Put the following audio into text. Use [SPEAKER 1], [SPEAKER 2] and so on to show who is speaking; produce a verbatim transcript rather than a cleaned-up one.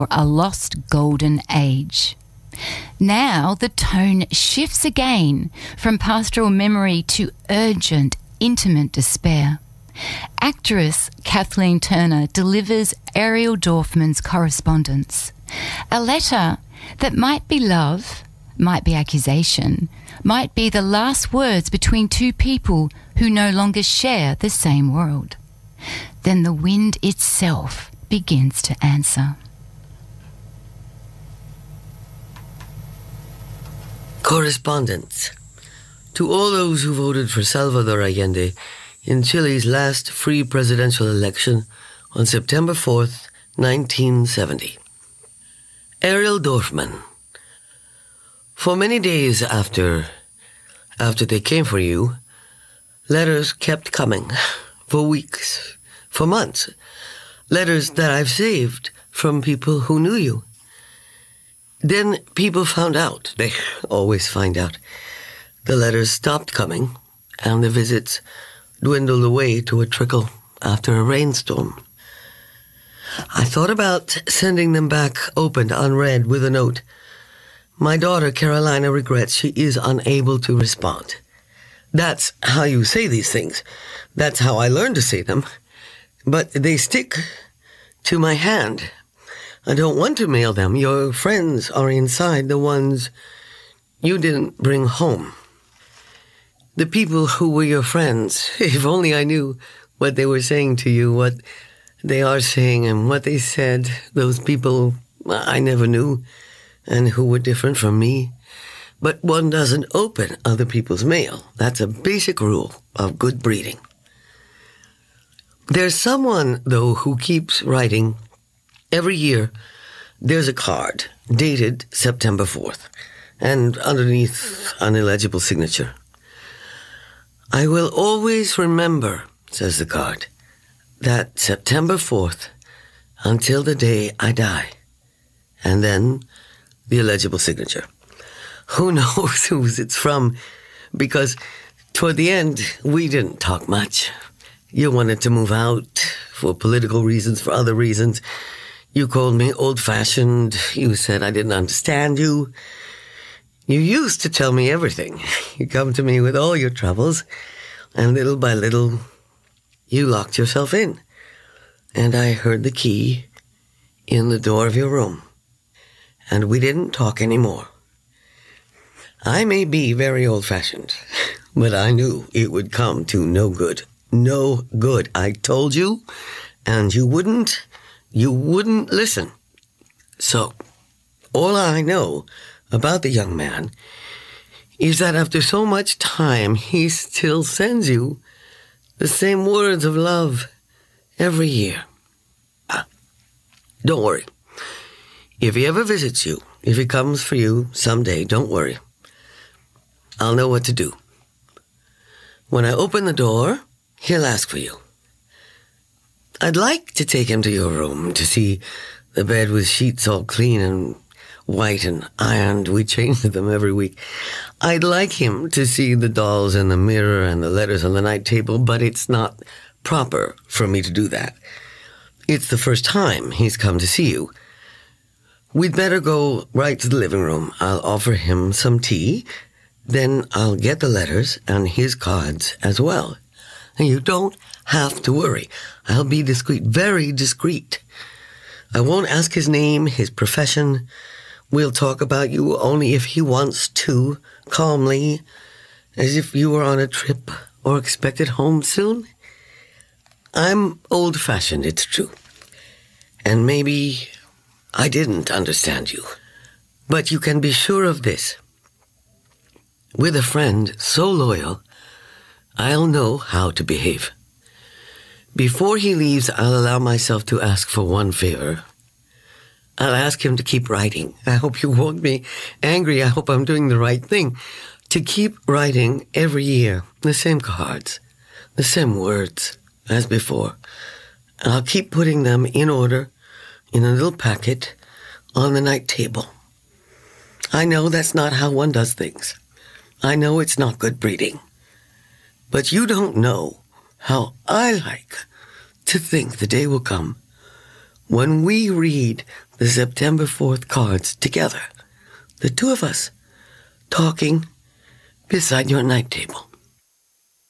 [SPEAKER 1] a lost golden age. Now the tone shifts again from pastoral memory to urgent, intimate despair. Actress Kathleen Turner delivers Ariel Dorfman's correspondence, a letter that might be love, might be accusation, might be the last words between two people who no longer share the same world. Then the wind itself begins to answer.
[SPEAKER 2] Correspondence. To all those who voted for Salvador Allende in Chile's last free presidential election on September fourth, nineteen seventy. Ariel Dorfman. For many days after, after they came for you, letters kept coming. For weeks, for months. Letters that I've saved from people who knew you. Then people found out. They always find out. The letters stopped coming, and the visits dwindled away to a trickle after a rainstorm. I thought about sending them back opened, unread, with a note. My daughter, Carolina, regrets she is unable to respond. That's how you say these things. That's how I learned to say them. But they stick to my hand. I don't want to mail them. Your friends are inside, the ones you didn't bring home. The people who were your friends, if only I knew what they were saying to you, what they are saying and what they said, those people I never knew and who were different from me. But one doesn't open other people's mail. That's a basic rule of good breeding. There's someone, though, who keeps writing. Every year, there's a card dated September fourth, and underneath an illegible signature. I will always remember, says the card, that September fourth until the day I die. And then the illegible signature. Who knows who it's from? Because toward the end, we didn't talk much. You wanted to move out for political reasons, for other reasons. You called me old-fashioned. You said I didn't understand you. You used to tell me everything. You come to me with all your troubles, and little by little, you locked yourself in. And I heard the key in the door of your room. And we didn't talk anymore. I may be very old-fashioned, but I knew it would come to no good. No good. I told you, and you wouldn't, you wouldn't listen. So, all I know about the young man is that after so much time, he still sends you the same words of love every year. Ah, don't worry. If he ever visits you, if he comes for you someday, don't worry. I'll know what to do. When I open the door, he'll ask for you. I'd like to take him to your room to see the bed with sheets all clean and white and ironed. We change them every week. I'd like him to see the dolls in the mirror and the letters on the night table, but it's not proper for me to do that. It's the first time he's come to see you. We'd better go right to the living room. I'll offer him some tea. Then I'll get the letters and his cards as well. And you don't have to worry. I'll be discreet, very discreet. I won't ask his name, his profession. We'll talk about you only if he wants to, calmly, as if you were on a trip or expected home soon. I'm old-fashioned, it's true. And maybe I didn't understand you. But you can be sure of this. With a friend so loyal, I'll know how to behave. Before he leaves, I'll allow myself to ask for one favor. I'll ask him to keep writing. I hope you won't be angry. I hope I'm doing the right thing. To keep writing every year, the same cards, the same words as before. I'll keep putting them in order in a little packet on the night table. I know that's not how one does things. I know it's not good breeding. But you don't know how I like to think the day will come when we read the September fourth cards together, the two of us, talking beside your night table.